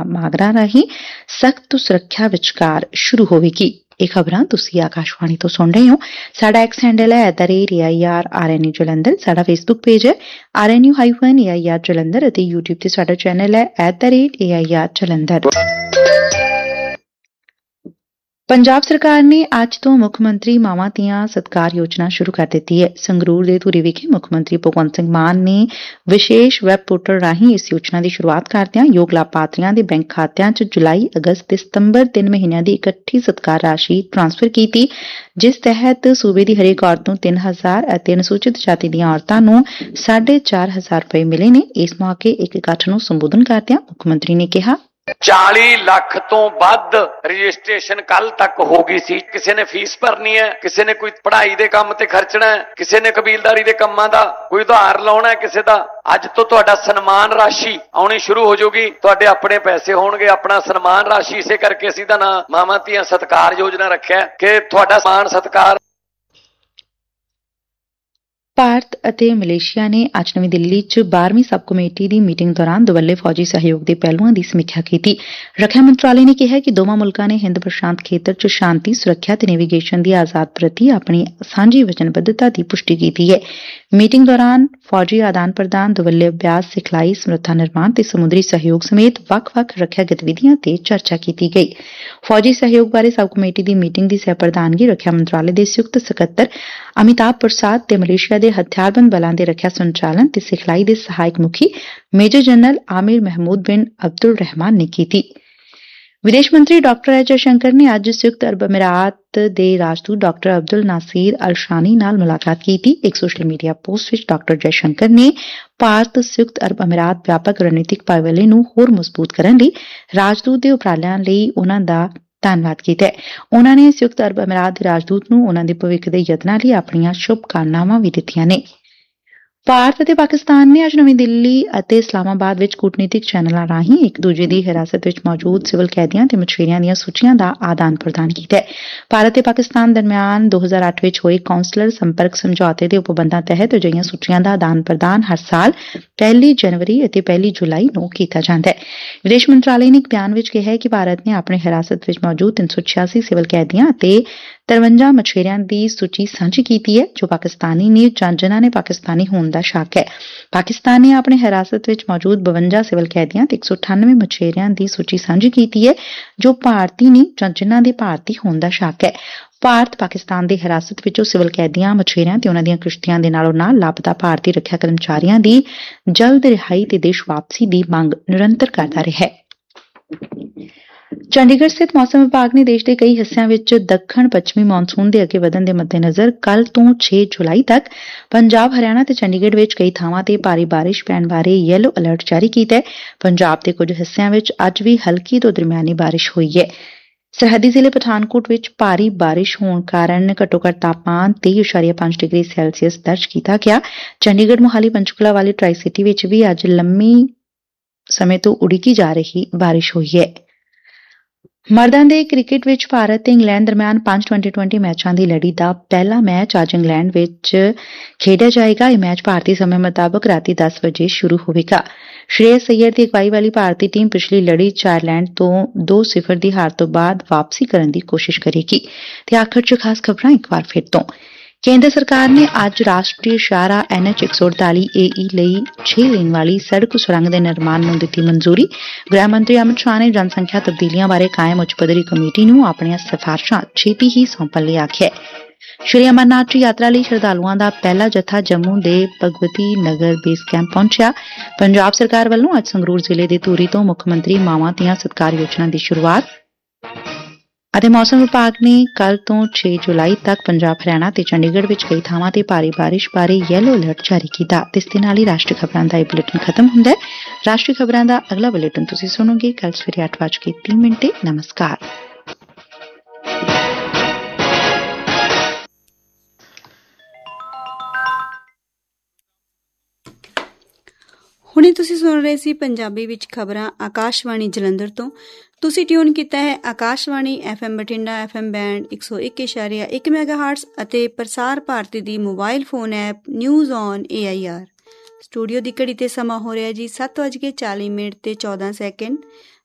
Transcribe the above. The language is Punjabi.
ਮਾਗਰਾਂ ਰਾਹੀਂ ਸਖਤ ਸੁਰੱਖਿਆ ਵਿਚਕਾਰ ਸ਼ੁਰੂ ਹੋਵੇਗੀ। ਇਹ ਖਬਰਾਂ ਤੁਸੀਂ ਆਕਾਸ਼ਵਾਣੀ ਤੋਂ ਸੁਣ ਰਹੇ ਹੋ। ਸਾਡਾ ਐਕਸ ਹੈਂਡਲ ਹੈ @AIRRNU ਜਲੰਧਰ। ਸਾਡਾ ਫੇਸਬੁੱਕ ਪੇਜ ਹੈ RNU-AIR ਜਲੰਧਰ ਅਤੇ YouTube ਤੇ ਸਾਡਾ ਚੈਨਲ ਹੈ @AIR ਜਲੰਧਰ। ਪੰਜਾਬ ਸਰਕਾਰ ਨੇ ਅੱਜ ਤੋਂ ਮੁੱਖ ਮੰਤਰੀ ਮਾਵਾਂ ਧੀਆਂ ਸਤਿਕਾਰ ਯੋਜਨਾ ਸ਼ੁਰੂ ਕਰ ਦਿੱਤੀ ਹੈ। ਸੰਗਰੂਰ ਦੇ ਧੂਰੀ ਵਿਖੇ ਮੁੱਖ ਮੰਤਰੀ ਭਗਵੰਤ ਸਿੰਘ ਮਾਨ ਨੇ ਵਿਸ਼ੇਸ਼ ਵੈਬ ਪੋਰਟਲ ਰਾਹੀਂ ਇਸ ਯੋਜਨਾ ਦੀ ਸ਼ੁਰੂਆਤ ਕਰਦਿਆਂ ਯੋਗ ਲਾਭਪਾਤਰੀਆਂ ਦੇ ਬੈਂਕ ਖਾਤਿਆਂ 'ਚ ਜੁਲਾਈ, ਅਗਸਤ ਤੇ ਸਤੰਬਰ 3 ਮਹੀਨਿਆਂ ਦੀ ਇਕੱਠੀ ਸਤਿਕਾਰ ਰਾਸ਼ੀ ਟਰਾਂਸਫਰ ਕੀਤੀ, ਜਿਸ ਤਹਿਤ ਸੂਬੇ ਦੀ ਹਰੇਕ ਔਰਤ ਨੂੰ 3,000 ਅਤੇ ਅਨੁਸੂਚਿਤ ਜਾਤੀ ਦੀਆਂ ਔਰਤਾਂ ਨੂੰ 4,500 ਰੁਪਏ ਮਿਲੇ ਨੇ। ਇਸ ਮੌਕੇ ਇੱਕ ਇਕੱਠ ਨੂੰ ਸੰਬੋਧਨ ਕਰਦਿਆਂ ਮੁੱਖ ਮੰਤਰੀ ਨੇ ਕਿਹਾ, 40 ਲੱਖ ਤੋਂ ਵੱਧ ਰਜਿਸਟ੍ਰੇਸ਼ਨ ਕੱਲ ਤੱਕ ਹੋ ਗਈ ਸੀ। ਕਿਸੇ ਨੇ ਫੀਸ ਭਰਨੀ ਹੈ, ਕਿਸੇ ਨੇ ਕੋਈ ਪੜ੍ਹਾਈ ਦੇ ਕੰਮ ਤੇ ਖਰਚਣਾ ਹੈ, ਕਿਸੇ ਨੇ ਕਬੀਲਦਾਰੀ ਦੇ ਕੰਮਾਂ ਦਾ ਕੋਈ ਉਧਾਰ ਲਾਉਣਾ ਹੈ ਕਿਸੇ ਦਾ। ਅੱਜ ਤੋਂ ਤੁਹਾਡਾ ਸਨਮਾਨ ਰਾਸ਼ੀ ਆਉਣੀ ਸ਼ੁਰੂ ਹੋ ਜਾਊਗੀ। ਤੁਹਾਡੇ ਆਪਣੇ ਪੈਸੇ ਹੋਣਗੇ, ਆਪਣਾ ਸਨਮਾਨ ਰਾਸ਼ੀ। ਇਸੇ ਕਰਕੇ ਅਸੀਂ ਦਾ ਨਾਂ ਮਾਵਾਂ ਧੀਆਂ ਸਤਿਕਾਰ ਯੋਜਨਾ ਰੱਖਿਆ ਕਿ ਤੁਹਾਡਾ ਸਨਮਾਨ ਸਤਿਕਾਰ। ਭਾਰਤ ਅਤੇ ਮਲੇਸ਼ੀਆ ਨੇ ਅੱਜ ਨਵੀਂ ਦਿੱਲੀ 'ਚ 12ਵੀਂ ਸਬ ਕਮੇਟੀ ਦੀ ਮੀਟਿੰਗ ਦੌਰਾਨ ਦੁਵੱਲੇ ਫੌਜੀ ਸਹਿਯੋਗ ਦੇ ਪਹਿਲੂਆਂ ਦੀ ਸਮੀਖਿਆ ਕੀਤੀ। ਰੱਖਿਆ ਮੰਤਰਾਲੇ ਨੇ ਕਿਹਾ ਕਿ ਦੋਵਾਂ ਮੁਲਕਾਂ ਨੇ ਹਿੰਦ ਪ੍ਰਸ਼ਾਂਤ ਖੇਤਰ 'ਚ ਸ਼ਾਂਤੀ, ਸੁਰੱਖਿਆ ਤੇ ਨੈਵੀਗੇਸ਼ਨ ਦੀ ਆਜ਼ਾਦ ਪ੍ਰਤੀ ਆਪਣੀ ਸਾਂਝੀ ਵਚਨਬੱਧਤਾ ਦੀ ਪੁਸ਼ਟੀ ਕੀਤੀ ਹੈ। ਮੀਟਿੰਗ ਦੌਰਾਨ ਫੌਜੀ ਆਦਾਨ ਪ੍ਰਦਾਨ, ਦੁਵੱਲੇ ਅਭਿਆਸ, ਸਿਖਲਾਈ, ਸਮਰੱਥਾ ਨਿਰਮਾਣ ਤੇ ਸਮੁੰਦਰੀ ਸਹਿਯੋਗ ਸਮੇਤ ਵੱਖ-ਵੱਖ ਰੱਖਿਆ ਗਤੀਵਿਧੀਆਂ ਤੇ ਚਰਚਾ ਕੀਤੀ ਗਈ। ਫੌਜੀ ਸਹਿਯੋਗ ਬਾਰੇ ਸਬ ਕਮੇਟੀ ਦੀ ਮੀਟਿੰਗ ਦੀ ਸਹਿ ਪ੍ਰਧਾਨਗੀ ਰੱਖਿਆ ਮੰਤਰਾਲੇ ਦੇ ਸੰਯੁਕਤ ਸਕੱਤਰ ਅਮਿਤਾਭ ਪ੍ਰਸਾਦ ਤੇ ਮਲੇਸ਼ੀਆ ਦੇ ਹਥਿਆਰਬੰਦ ਬਲਾਂ ਦੇ ਰੱਖਿਆ ਸੰਚਾਲਨ ਤੇ ਸਿਖਲਾਈ ਦੇ ਸਹਾਇਕ ਮੁਖੀ ਮੇਜਰ ਜਨਰਲ ਆਮਿਰ ਮਹਿਮੂਦ ਬਿਨ ਅਬਦੁਲ ਰਹਿਮਾਨ ਨੇ ਕੀਤੀ। ਵਿਦੇਸ਼ ਮੰਤਰੀ ਡਾਕਟਰ ਐਸ ਜੈਸ਼ੰਕਰ ਨੇ ਅੱਜ ਸੰਯੁਕਤ ਅਰਬ ਅਮੀਰਾਤ ਦੇ ਰਾਜਦੂਤ ਡਾਕਟਰ ਅਬਦੁਲ ਨਾਸੀਰ ਅਲ ਸ਼ਾਨੀ ਨਾਲ ਮੁਲਾਕਾਤ ਕੀਤੀ। ਇੱਕ ਸੋਸ਼ਲ ਮੀਡੀਆ ਪੋਸਟ ਵਿੱਚ ਡਾਕਟਰ ਜੈਸ਼ੰਕਰ ਨੇ ਭਾਰਤ ਸੰਯੁਕਤ ਅਰਬ ਅਮੀਰਾਤ ਵਿਆਪਕ ਰਣਨੀਤਿਕ ਭਾਈਵਾਲੀ ਨੂੰ ਹੋਰ ਮਜ਼ਬੂਤ ਕਰਨ ਲਈ ਰਾਜਦੂਤ ਦੇ ਉਪਰਾਲਿਆਂ ਲਈ ਉਨ੍ਹਾਂ ਦਾ ਧੰਨਵਾਦ ਕੀਤਾ। ਉਨ੍ਹਾਂ ਨੇ ਸੰਯੁਕਤ ਅਰਬ ਅਮੀਰਾਤ ਦੇ ਰਾਜਦੂਤ ਨੂੰ ਉਨ੍ਹਾਂ ਦੇ ਭਵਿੱਖ ਦੇ ਯਤਨਾਂ ਲਈ ਆਪਣੀਆਂ ਸ਼ੁਭ ਕਾਮਨਾਵਾਂ ਵੀ ਦਿੱਤੀਆਂ ਨੇ। ਭਾਰਤ ਅਤੇ ਪਾਕਿਸਤਾਨ ਨੇ ਅੱਜ ਨਵੀਂ ਦਿੱਲੀ ਅਤੇ ਇਸਲਾਮਾਬਾਦ ਵਿੱਚ ਕੂਟਨੀਤਿਕ ਚੈਨਲਾਂ ਰਾਹੀਂ ਇੱਕ ਦੂਜੇ ਦੀ ਹਿਰਾਸਤ ਵਿੱਚ ਮੌਜੂਦ ਸਿਵਲ ਕੈਦੀਆਂ ਤੇ ਮਛੇਰਿਆਂ ਦੀਆਂ ਸੂਚੀਆਂ ਦਾ ਆਦਾਨ ਪ੍ਰਦਾਨ ਕੀਤਾ। ਭਾਰਤ ਤੇ ਪਾਕਿਸਤਾਨ ਦਰਮਿਆਨ 2008 ਵਿੱਚ ਹੋਏ ਕੌਂਸਲਰ ਸੰਪਰਕ ਸਮਝੌਤੇ ਦੇ ਉਪਬੰਧਾਂ ਤਹਿਤ ਅਜਿਹੀਆਂ ਸੂਚੀਆਂ ਦਾ ਆਦਾਨ ਪ੍ਰਦਾਨ ਹਰ ਸਾਲ 1 ਜਨਵਰੀ ਅਤੇ 1 ਜੁਲਾਈ ਨੂੰ ਕੀਤਾ ਜਾਂਦਾ ਹੈ। ਵਿਦੇਸ਼ ਮੰਤਰਾਲੇ ਨੇ ਇੱਕ ਬਿਆਨ ਵਿੱਚ ਕਿਹਾ ਹੈ ਕਿ ਭਾਰਤ ਨੇ ਆਪਣੀ ਹਿਰਾਸਤ ਵਿੱਚ ਮੌਜੂਦ 386 ਸਿਵਲ ਕੈਦੀਆਂ ਅਤੇ 53 ਮਛੇਰਿਆਂ ਦੀ ਸੂਚੀ ਸਾਂਝੀ ਕੀਤੀ ਹੈ ਜੋ ਪਾਕਿਸਤਾਨੀ ਨੇ ਜਾਂ ਜਿਨ੍ਹਾਂ ਨੇ ਪਾਕਿਸਤਾਨੀ ਹੋਣ ਦਾ ਸ਼ੱਕ ਹੈ। ਪਾਕਿਸਤਾਨ ਨੇ ਆਪਣੀ ਹਿਰਾਸਤ ਵਿੱਚ ਮੌਜੂਦ 52 ਸਿਵਲ ਕੈਦੀਆਂ ਤੇ 198 ਮਛੇਰਿਆਂ ਦੀ ਸੂਚੀ ਸਾਂਝੀ ਕੀਤੀ ਹੈ ਜੋ ਭਾਰਤੀ ਨੇ ਜਾਂ ਜਿਨ੍ਹਾਂ ਦੇ ਭਾਰਤੀ ਹੋਣ ਦਾ ਸ਼ੱਕ ਹੈ। ਭਾਰਤ ਪਾਕਿਸਤਾਨ ਦੀ ਹਿਰਾਸਤ ਵਿੱਚੋਂ ਸਿਵਲ ਕੈਦੀਆਂ, ਮਛੇਰਿਆਂ ਤੇ ਉਨ੍ਹਾਂ ਦੀਆਂ ਕਿਸ਼ਤੀਆਂ ਦੇ ਨਾਲੋਂ ਨਾਲ ਲਾਪਤਾ ਭਾਰਤੀ ਰੱਖਿਆ ਕਰਮਚਾਰੀਆਂ ਦੀ ਜਲਦ ਰਿਹਾਈ ਤੇ ਦੇਸ਼ ਵਾਪਸੀ ਦੀ ਮੰਗ ਨਿਰੰਤਰ ਕਰਦਾ ਰਿਹਾ ਹੈ। ਚੰਡੀਗੜ੍ਹ ਸਥਿਤ ਮੌਸਮ ਵਿਭਾਗ ਨੇ ਦੇਸ਼ ਦੇ ਕਈ ਹਿੱਸਿਆਂ ਵਿੱਚ ਦੱਖਣ ਪੱਛਮੀ ਮੌਨਸੂਨ ਦੇ ਅੱਗੇ ਵਧਣ ਦੇ ਮੱਦੇਨਜ਼ਰ ਕੱਲ੍ਹ ਤੋਂ 6 ਜੁਲਾਈ ਤੱਕ ਪੰਜਾਬ, ਹਰਿਆਣਾ ਤੇ ਚੰਡੀਗੜ੍ਹ ਵਿੱਚ ਕਈ ਥਾਵਾਂ ਤੇ ਭਾਰੀ ਬਾਰਿਸ਼ ਪੈਣ ਬਾਰੇ ਯੈਲੋ ਅਲਰਟ ਜਾਰੀ ਕੀਤਾ ਹੈ। ਪੰਜਾਬ ਦੇ ਕੁਝ ਹਿੱਸਿਆਂ ਵਿੱਚ ਅੱਜ ਵੀ ਹਲਕੀ ਤੋਂ ਦਰਮਿਆਨੀ ਬਾਰਿਸ਼ ਹੋਈ ਹੈ। ਸਰਹੱਦੀ ਜ਼ਿਲ੍ਹੇ ਪਠਾਨਕੋਟ ਵਿੱਚ ਭਾਰੀ ਬਾਰਿਸ਼ ਹੋਣ ਕਾਰਨ ਘੱਟੋ-ਘੱਟ ਤਾਪਮਾਨ 23.5 ਡਿਗਰੀ ਸੈਲਸੀਅਸ ਦਰਜ ਕੀਤਾ ਗਿਆ। ਚੰਡੀਗੜ੍ਹ, ਮੋਹਾਲੀ, ਪੰਚਕੂਲਾ ਵਾਲੀ ਟਰਾਈ ਸਿਟੀ ਵਿੱਚ ਵੀ ਅੱਜ ਲੰਮੀ ਸਮੇਂ ਤੋਂ ਉਡੀਕੀ ਜਾ ਰਹੀ ਬਾਰਿਸ਼ ਹੋਈ ਹੈ। ਮਰਦਾਂ ਦੇ ਕ੍ਰਿਕਟ ਵਿੱਚ ਭਾਰਤ ਤੇ ਇੰਗਲੈਂਡ ਦਰਮਿਆਨ 5 ਟੀ20 ਮੈਚਾਂ ਦੀ ਲੜੀ ਦਾ ਪਹਿਲਾ ਮੈਚ ਅੱਜ ਇੰਗਲੈਂਡ ਵਿੱਚ ਖੇਡਿਆ ਜਾਏਗਾ। ਇਹ ਮੈਚ ਭਾਰਤੀ ਸਮੇਂ ਮੁਤਾਬਕ ਰਾਤੀ 10 ਵਜੇ ਸ਼ੁਰੂ ਹੋਵੇਗਾ। ਸ਼੍ਰੇਯਸ ਅਈਅਰ ਦੀ ਅਗਵਾਈ ਵਾਲੀ ਭਾਰਤੀ ਟੀਮ ਪਿਛਲੀ ਲੜੀ 'ਚ ਆਇਰਲੈਂਡ ਤੋਂ 2-0 ਦੀ ਹਾਰ ਤੋਂ ਬਾਅਦ ਵਾਪਸੀ ਕਰਨ ਦੀ ਕੋਸ਼ਿਸ਼ ਕਰੇਗੀ। ਤੇ ਆਖਰ 'ਚ ਖਾਸ ਖਬਰਾਂ ਇੱਕ ਵਾਰ ਫਿਰ ਤੋਂ। ਕੇਂਦਰ ਸਰਕਾਰ ਨੇ ਅੱਜ ਰਾਸ਼ਟਰੀ ਸ਼ਾਹਰਾਹ NH 148 AE ਲਈ 6 ਲੇਨ ਵਾਲੀ ਸੜਕ ਸੁਰੰਗ ਦੇ ਨਿਰਮਾਣ ਨੂੰ ਦਿੱਤੀ ਮਨਜ਼ੂਰੀ। ਗ੍ਰਹਿ ਮੰਤਰੀ ਅਮਿਤ ਸ਼ਾਹ ਨੇ ਜਨਸੰਖਿਆ ਤਬਦੀਲੀਆਂ ਬਾਰੇ ਕਾਇਮ ਉੱਚ ਪੱਧਰੀ ਕਮੇਟੀ ਨੂੰ ਆਪਣੀਆਂ ਸਿਫਾਰਸ਼ਾਂ ਛੇਤੀ ਹੀ ਸੌਂਪਣ ਲਈ ਆਖਿਆ। ਸ਼੍ਰੀ ਅਮਰਨਾਥ ਜੀ ਯਾਤਰਾ ਲਈ ਸ਼ਰਧਾਲੂਆਂ ਦਾ ਪਹਿਲਾ ਜੱਥਾ ਜੰਮੂ ਦੇ ਭਗਵਤੀ ਨਗਰ ਬੇਸ ਕੈਂਪ ਪਹੁੰਚਿਆ। ਪੰਜਾਬ ਸਰਕਾਰ ਵੱਲੋਂ ਅੱਜ ਸੰਗਰੂਰ ਜ਼ਿਲ੍ਹੇ ਦੇ ਧੂਰੀ ਤੋਂ ਮੁੱਖ ਮੰਤਰੀ ਮਾਵਾਂ ਧੀਆਂ ਸਤਿਕਾਰ ਯੋਜਨਾ ਦੀ ਸ਼ੁਰੂਆਤ। ਅਤੇ ਮੌਸਮ ਵਿਭਾਗ ਨੇ ਕੱਲ੍ਹ ਤੋਂ 6 ਜੁਲਾਈ ਤੱਕ ਪੰਜਾਬ, ਹਰਿਆਣਾ ਤੇ ਚੰਡੀਗੜ੍ਹ ਵਿੱਚ ਕਈ ਥਾਵਾਂ ਤੇ ਭਾਰੀ ਬਾਰਿਸ਼ ਬਾਰੇ ਯੈਲੋ ਅਲਰਟ ਜਾਰੀ ਕੀਤਾ। ਇਸ ਦੇ ਨਾਲ ਹੀ ਰਾਸ਼ਟਰੀ ਖਬਰਾਂ ਦਾ ਇਹ ਬੁਲੇਟਿਨ ਖਤਮ ਹੁੰਦਾ ਹੈ। ਰਾਸ਼ਟਰੀ ਖਬਰਾਂ ਦਾ ਅਗਲਾ ਬੁਲੇਟਿਨ ਤੁਸੀਂ ਸੁਣੋਗੇ ਕੱਲ੍ਹ ਸਵੇਰੇ 8:03 ਤੇ। ਨਮਸਕਾਰ। ਹੁਣੇ ਤੁਸੀਂ ਸੁਣ ਰਹੇ ਸੀ ਪੰਜਾਬੀ ਵਿੱਚ ਖਬਰਾਂ ਆਕਾਸ਼ਵਾਣੀ ਜਲੰਧਰ ਤੋਂ। ਤੁਸੀਂ ਟਿਊਨ ਕੀਤਾ ਹੈ Akashvani FM Bathinda, FM band 101.1 ਮੈਗਾਹਰਟਜ਼ ਅਤੇ ਪ੍ਰਸਾਰ ਭਾਰਤੀ ਦੀ mobile phone app news on AIR। Studio ਦੀ ਘੜੀ ਤੇ ਸਮਾਂ ਹੋ ਰਿਹਾ ਜੀ 7:40 ਤੇ 14 ਸੈਕਿੰਡ।